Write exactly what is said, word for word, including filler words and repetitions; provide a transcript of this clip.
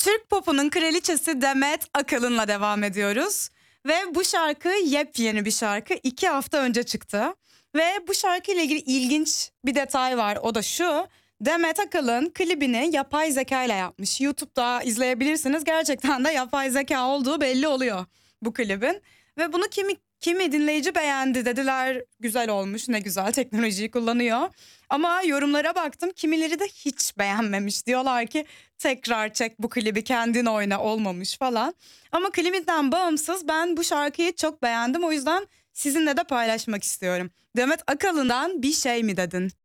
Türk popunun kraliçesi Demet Akalın'la devam ediyoruz. Ve bu şarkı yepyeni bir şarkı. iki hafta önce çıktı. Ve bu şarkıyla ilgili ilginç bir detay var. O da şu: Demet Akalın klibini yapay zeka ile yapmış. YouTube'da izleyebilirsiniz. Gerçekten de yapay zeka olduğu belli oluyor bu klibin. Ve bunu kimi kimi dinleyici beğendi, dediler güzel olmuş, ne güzel, teknolojiyi kullanıyor. Ama yorumlara baktım, kimileri de hiç beğenmemiş. Diyorlar ki tekrar çek bu klibi, kendin oyna, olmamış falan. Ama klibinden bağımsız ben bu şarkıyı çok beğendim. O yüzden sizinle de paylaşmak istiyorum. Demet Akalın'dan Bir Şey Mi Dedin?